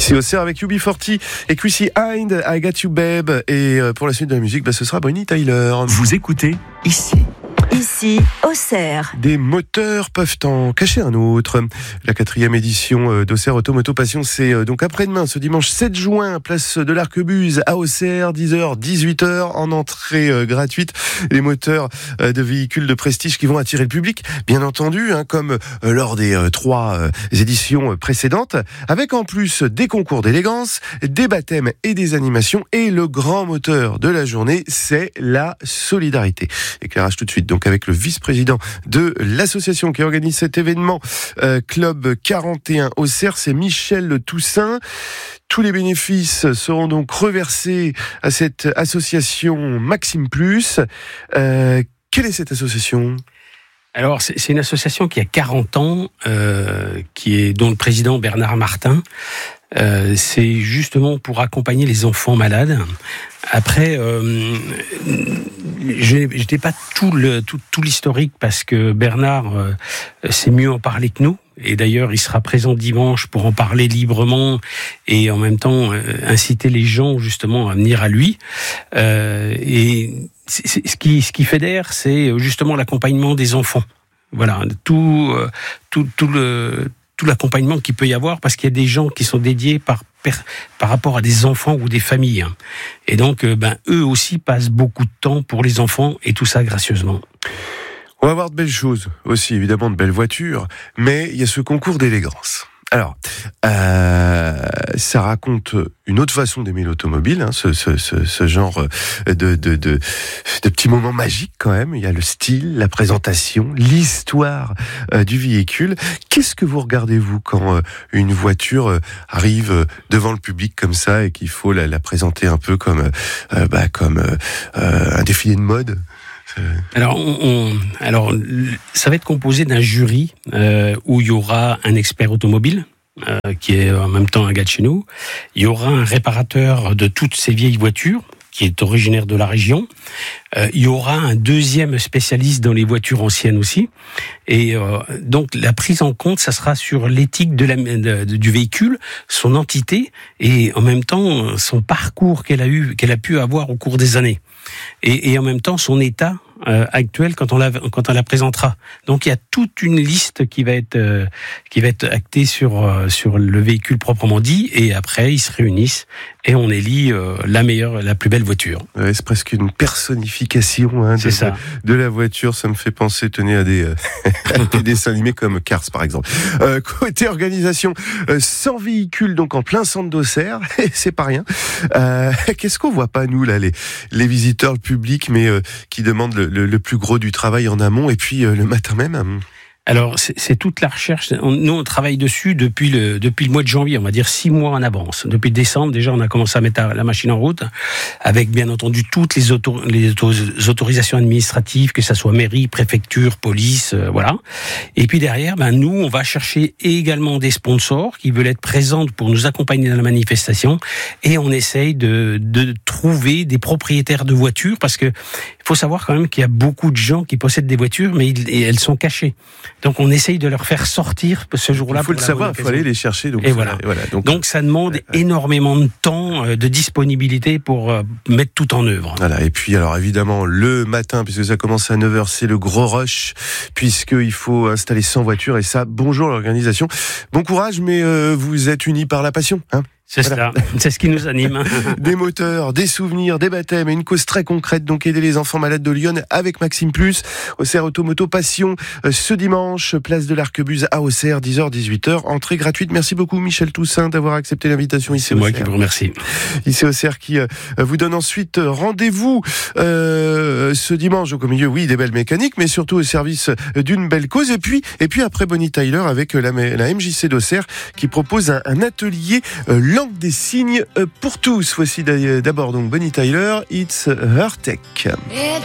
Ici au CER avec UB40 et Chrissy Hind, I Got You Babe. Et pour la suite de la musique, ce sera Bonnie Tyler. Vous écoutez ici. Ici, au CER. Des moteurs peuvent en cacher un autre. La 4e édition d'Auxerre Automoto Passion, c'est donc après-demain, ce dimanche 7 juin, place de l'Arquebuse à Auxerre, 10h, 18h, en entrée gratuite. Les moteurs de véhicules de prestige qui vont attirer le public, bien entendu, comme lors des 3 éditions précédentes, avec en plus des concours d'élégance, des baptêmes et des animations. Et le grand moteur de la journée, c'est la solidarité. Éclairage tout de suite, donc avec le vice-président de l'association qui organise cet événement, Club 41 Auxerre, c'est Michel Toussaint. Tous les bénéfices seront donc reversés à cette association Maxime Plus. Quelle est cette association ? Alors, c'est une association qui a 40 ans, dont le président Bernard Martin. C'est justement pour accompagner les enfants malades. Après, je n'ai pas tout l'historique parce que Bernard sait mieux en parler que nous. Et d'ailleurs, il sera présent dimanche pour en parler librement et en même temps inciter les gens justement à venir à lui. Et ce qui fédère, c'est justement l'accompagnement des enfants. Voilà, tout l'accompagnement qu'il peut y avoir, parce qu'il y a des gens qui sont dédiés par rapport à des enfants ou des familles. Et donc, eux aussi passent beaucoup de temps pour les enfants, et tout ça gracieusement. On va voir de belles choses aussi, évidemment de belles voitures, mais il y a ce concours d'élégance. Alors, ça raconte une autre façon d'aimer l'automobile, ce genre de petits moments magiques quand même. Il y a le style, la présentation, l'histoire du véhicule. Qu'est-ce que vous regardez, vous, quand une voiture arrive devant le public comme ça et qu'il faut la présenter un peu comme un défilé de mode ? Alors, ça va être composé d'un jury où il y aura un expert automobile qui est en même temps un gars de chez nous. Il y aura un réparateur de toutes ces vieilles voitures qui est originaire de la région. Il y aura un deuxième spécialiste dans les voitures anciennes aussi. Et donc la prise en compte, ça sera sur l'éthique du véhicule, son entité et en même temps son parcours qu'elle a pu avoir au cours des années. Et en même temps son état actuelle quand on la présentera. Donc il y a toute une liste qui va être actée sur le véhicule proprement dit, et après ils se réunissent et on élit la plus belle voiture. Ouais, c'est presque une personnification de la voiture. Ça me fait penser, tenez, à des dessins animés comme Cars par exemple. Côté organisation, 100 véhicules donc en plein centre d'Auxerre, c'est pas rien. Qu'est-ce qu'on voit pas nous là, les visiteurs, le public, mais qui demandent le plus gros du travail en amont, et puis le matin même. Alors, c'est toute la recherche. Nous, on travaille dessus depuis le mois de janvier, on va dire 6 mois en avance. Depuis décembre, déjà, on a commencé à mettre la machine en route, avec bien entendu toutes les autorisations administratives, que ça soit mairie, préfecture, police, voilà. Et puis derrière, nous, on va chercher également des sponsors qui veulent être présents pour nous accompagner dans la manifestation, et on essaye de trouver des propriétaires de voitures, parce que il faut savoir quand même qu'il y a beaucoup de gens qui possèdent des voitures, mais elles sont cachées. Donc on essaye de leur faire sortir ce jour-là. Il faut le savoir, il faut aller les chercher. Donc, et voilà. Donc ça demande énormément de temps, de disponibilité pour mettre tout en œuvre. Voilà. Et puis alors évidemment le matin, puisque ça commence à 9h, c'est le gros rush, puisqu'il faut installer 100 voitures, et ça, bonjour l'organisation. Bon courage, mais vous êtes unis par la passion, C'est ça, c'est ce qui nous anime. Des moteurs, des souvenirs, des baptêmes et une cause très concrète, donc aider les enfants malades de Lyon avec Maxime Plus, Auxerre Automoto Passion, ce dimanche, place de l'Arquebuse à Auxerre, 10h, 18h, entrée gratuite. Merci beaucoup Michel Toussaint d'avoir accepté l'invitation ici. C'est moi qui vous remercie. Ici Auxerre qui vous donne ensuite rendez-vous ce dimanche, donc au milieu, oui, des belles mécaniques, mais surtout au service d'une belle cause. Et puis après Bonnie Tyler avec la MJC d'Auxerre qui propose un atelier langue des signes pour tous. Voici d'abord donc Bonnie Tyler, It's Her Tech.